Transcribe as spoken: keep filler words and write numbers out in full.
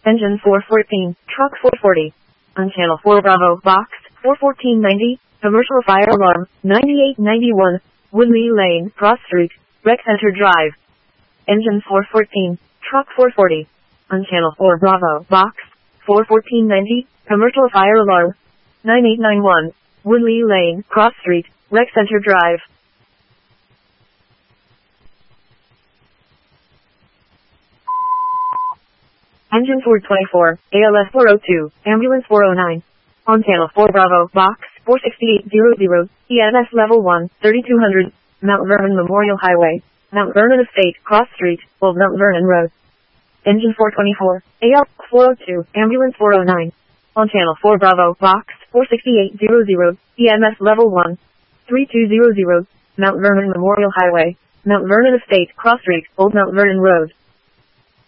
Engine four fourteen, truck four forty. On channel four Bravo, box four fourteen ninety, commercial fire alarm, ninety-eight ninety-one, Woodley Lane, Cross Street, Rec Center Drive. Engine four fourteen, truck four forty. On channel four Bravo, box four fourteen ninety, commercial fire alarm, ninety-eight ninety-one, Woodley Lane, Cross Street, Rec Center Drive. Engine four twenty-four, A L S four oh two, ambulance four oh nine. On channel four Bravo, box four sixty-eight hundred, E M S level one, thirty-two hundred, Mount Vernon Memorial Highway, Mount Vernon Estate, Cross Street, Old Mount Vernon Road. Engine four twenty-four, A L S four oh two, ambulance four oh nine. On channel four Bravo, box four sixty-eight hundred, E M S level one, thirty-two hundred, Mount Vernon Memorial Highway, Mount Vernon Estate, Cross Street, Old Mount Vernon Road.